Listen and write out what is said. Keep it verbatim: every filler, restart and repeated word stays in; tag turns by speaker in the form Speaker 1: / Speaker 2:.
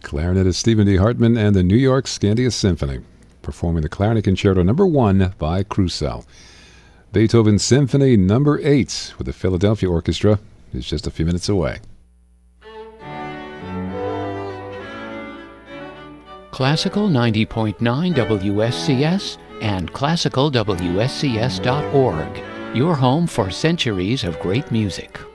Speaker 1: Clarinetist Stephen D. Hartman and the New York Scandia Symphony, performing the Clarinet Concerto Number One by Crusell. Beethoven's Symphony Number Eight with the Philadelphia Orchestra is just a few minutes away.
Speaker 2: Classical ninety point nine W S C S and classical W S C S dot org, your home for centuries of great music.